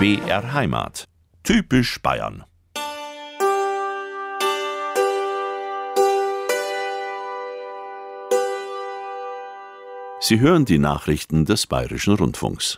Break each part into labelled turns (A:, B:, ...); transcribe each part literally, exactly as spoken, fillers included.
A: B R Heimat. Typisch Bayern. Sie hören die Nachrichten des Bayerischen Rundfunks.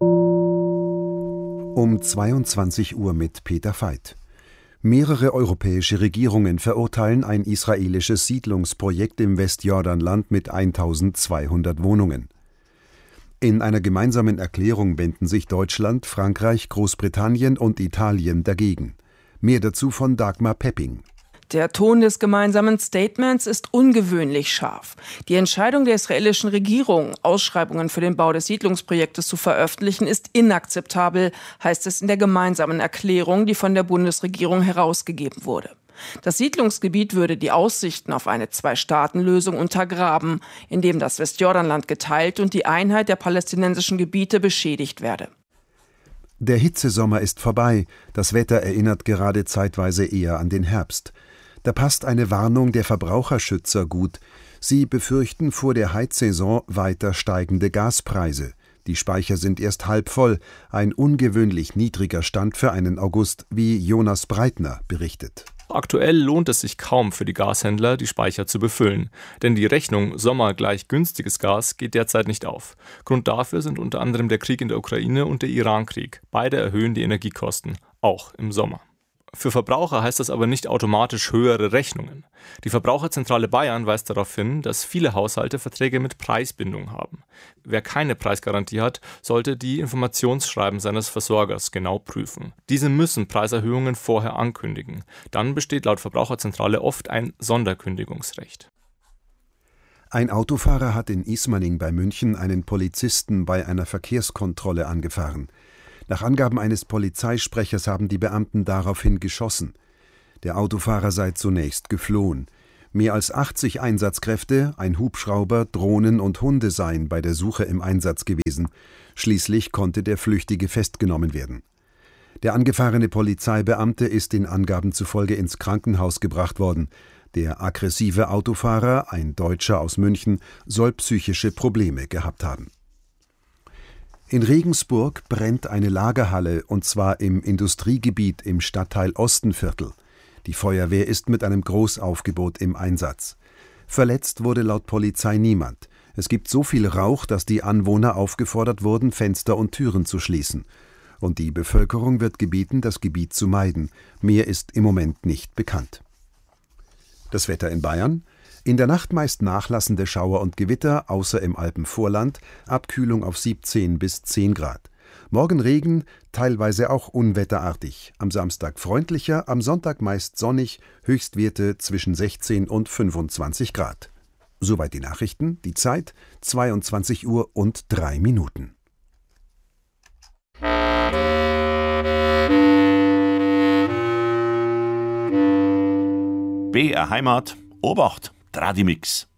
B: Um zweiundzwanzig Uhr mit Peter Veit. Mehrere europäische Regierungen verurteilen ein israelisches Siedlungsprojekt im Westjordanland mit eintausendzweihundert Wohnungen. In einer gemeinsamen Erklärung wenden sich Deutschland, Frankreich, Großbritannien und Italien dagegen. Mehr dazu von Dagmar Pepping.
C: Der Ton des gemeinsamen Statements ist ungewöhnlich scharf. Die Entscheidung der israelischen Regierung, Ausschreibungen für den Bau des Siedlungsprojektes zu veröffentlichen, ist inakzeptabel, heißt es in der gemeinsamen Erklärung, die von der Bundesregierung herausgegeben wurde. Das Siedlungsgebiet würde die Aussichten auf eine Zwei-Staaten-Lösung untergraben, indem das Westjordanland geteilt und die Einheit der palästinensischen Gebiete beschädigt werde.
B: Der Hitzesommer ist vorbei, das Wetter erinnert gerade zeitweise eher an den Herbst. Da passt eine Warnung der Verbraucherschützer gut. Sie befürchten vor der Heizsaison weiter steigende Gaspreise. Die Speicher sind erst halb voll, ein ungewöhnlich niedriger Stand für einen August, wie Jonas Breitner berichtet.
D: Aktuell lohnt es sich kaum für die Gashändler, die Speicher zu befüllen. Denn die Rechnung Sommer gleich günstiges Gas geht derzeit nicht auf. Grund dafür sind unter anderem der Krieg in der Ukraine und der Iran-Krieg. Beide erhöhen die Energiekosten, auch im Sommer. Für Verbraucher heißt das aber nicht automatisch höhere Rechnungen. Die Verbraucherzentrale Bayern weist darauf hin, dass viele Haushalte Verträge mit Preisbindung haben. Wer keine Preisgarantie hat, sollte die Informationsschreiben seines Versorgers genau prüfen. Diese müssen Preiserhöhungen vorher ankündigen. Dann besteht laut Verbraucherzentrale oft ein Sonderkündigungsrecht.
B: Ein Autofahrer hat in Ismaning bei München einen Polizisten bei einer Verkehrskontrolle angefahren. Nach Angaben eines Polizeisprechers haben die Beamten daraufhin geschossen. Der Autofahrer sei zunächst geflohen. Mehr als achtzig Einsatzkräfte, ein Hubschrauber, Drohnen und Hunde seien bei der Suche im Einsatz gewesen. Schließlich konnte der Flüchtige festgenommen werden. Der angefahrene Polizeibeamte ist den Angaben zufolge ins Krankenhaus gebracht worden. Der aggressive Autofahrer, ein Deutscher aus München, soll psychische Probleme gehabt haben. In Regensburg brennt eine Lagerhalle, und zwar im Industriegebiet im Stadtteil Ostenviertel. Die Feuerwehr ist mit einem Großaufgebot im Einsatz. Verletzt wurde laut Polizei niemand. Es gibt so viel Rauch, dass die Anwohner aufgefordert wurden, Fenster und Türen zu schließen. Und die Bevölkerung wird gebeten, das Gebiet zu meiden. Mehr ist im Moment nicht bekannt. Das Wetter in Bayern: In der Nacht meist nachlassende Schauer und Gewitter, außer im Alpenvorland, Abkühlung auf siebzehn bis zehn Grad. Morgen Regen, teilweise auch unwetterartig. Am Samstag freundlicher, am Sonntag meist sonnig, Höchstwerte zwischen sechzehn und fünfundzwanzig Grad. Soweit die Nachrichten, die Zeit zweiundzwanzig Uhr und drei Minuten.
A: B R Heimat, Obacht, Tradimix.